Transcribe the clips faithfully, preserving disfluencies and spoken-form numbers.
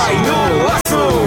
Cai no laço.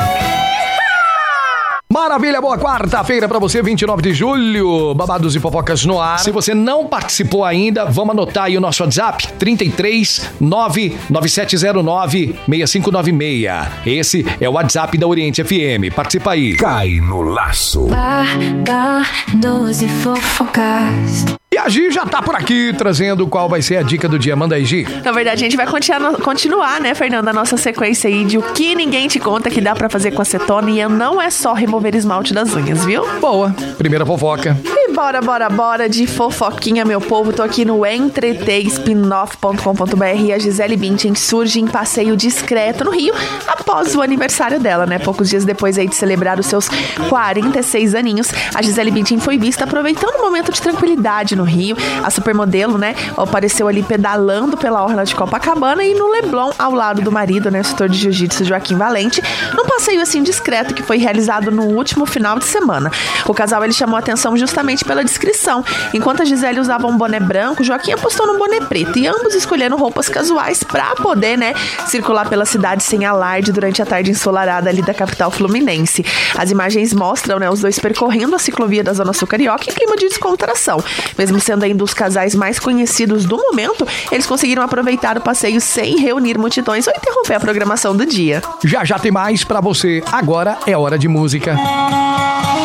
Maravilha, boa quarta-feira pra você, vinte e nove de julho, babados e fofocas no ar. Se você não participou ainda, vamos anotar aí o nosso WhatsApp, trinta e três, nove nove sete zero nove, seis cinco nove seis. Esse é o WhatsApp da Oriente F M, participa aí. Cai no laço. Babados e fofocas. E a Gi já tá por aqui, trazendo qual vai ser a dica do dia. Manda aí, Gi. Na verdade, a gente vai continuar, continuar, né, Fernanda, a nossa sequência aí de o que ninguém te conta que dá pra fazer com acetona, e não é só remover esmalte das unhas, viu? Boa, primeira fofoca. E bora, bora, bora de fofoquinha, meu povo. Tô aqui no entreter spinoff ponto com ponto b r e a Gisele Bündchen surge em passeio discreto no Rio após o aniversário dela, né? Poucos dias depois aí de celebrar os seus quarenta e seis aninhos, a Gisele Bündchen foi vista aproveitando um momento de tranquilidade no Rio. A supermodelo, né, apareceu ali pedalando pela orla de Copacabana e no Leblon, ao lado do marido, né, o instrutor de jiu-jitsu Joaquim Valente, num passeio assim discreto que foi realizado no último final de semana. O casal, ele chamou a atenção justamente pela descrição. Enquanto a Gisele usava um boné branco, Joaquim apostou num boné preto, e ambos escolheram roupas casuais pra poder, né, circular pela cidade sem alarde durante a tarde ensolarada ali da capital fluminense. As imagens mostram, né, os dois percorrendo a ciclovia da Zona Sul Carioca em clima de descontração. Mesmo sendo ainda um dos casais mais conhecidos do momento, eles conseguiram aproveitar o passeio sem reunir multidões ou interromper a programação do dia. Já já tem mais pra você. Agora é hora de música.